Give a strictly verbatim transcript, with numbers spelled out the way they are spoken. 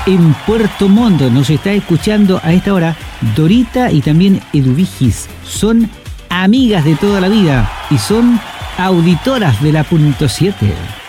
en Puerto Montt. Nos está escuchando a esta hora Dorita y también Eduvigis. Son amigas de toda la vida y son auditoras de la punto siete.